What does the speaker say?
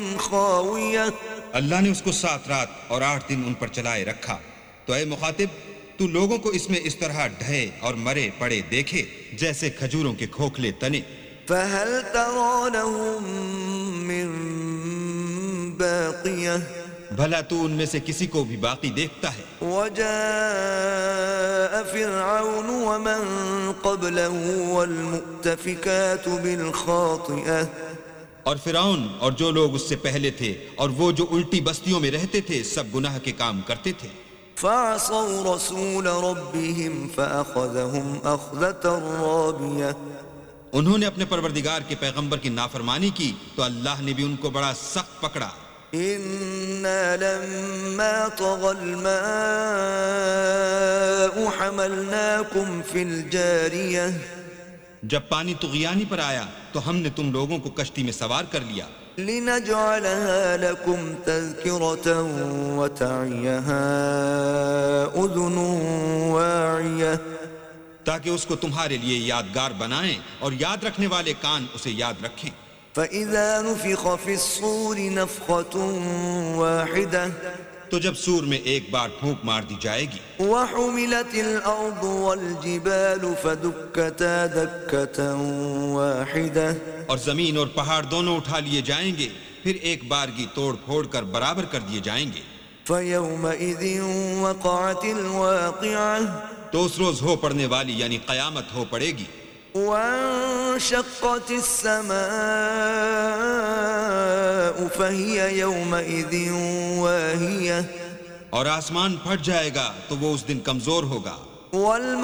خاوية. اللہ نے اس کو 7 رات اور 8 دن ان پر چلائے رکھا، تو اے مخاطب تو لوگوں کو اس میں اس طرح ڈھے اور مرے پڑے دیکھے جیسے کھجوروں کے کھوکھلے تنے۔ فهل ترى لهم من باقية. بھلا تو ان میں سے کسی کو بھی باقی دیکھتا ہے؟ وجاء فرعون ومن قبله والمؤتفكات بالخاطئة. اور فرعون اور جو لوگ اس سے پہلے تھے اور وہ جو الٹی بستیوں میں رہتے تھے سب گناہ کے کام کرتے تھے۔ فعصوا رسول ربهم فأخذهم أخذة رابية. انہوں نے اپنے پروردگار کے پیغمبر کی نافرمانی کی تو اللہ نے بھی ان کو بڑا سخت پکڑا۔ إنا لما طغى الماء حملناكم في الجارية. جب پانی طغیانی پر آیا تو ہم نے تم لوگوں کو کشتی میں سوار کر لیا، لنجعلها لكم تذكرة وتعيها أذن واعية. تاکہ اس کو تمہارے لیے یادگار بنائیں اور یاد رکھنے والے کان اسے یاد رکھیں۔ فإذا نفخ في الصور نفخة واحدة. تو جب سور میں ایک بار پھونک مار دی جائے گی، وحملت الأرض والجبال فدكتا دكة واحدة. اور زمین اور پہاڑ دونوں اٹھا لیے جائیں گے، پھر ایک بارگی توڑ پھوڑ کر برابر کر دیے جائیں گے۔ فيومئذ وقعت الواقعة. تو اس روز ہو پڑنے والی یعنی قیامت ہو پڑے گی۔ وانشقت السماء فهي يومئذ واهية. اور آسمان پھٹ جائے گا تو وہ اس دن کمزور ہوگا۔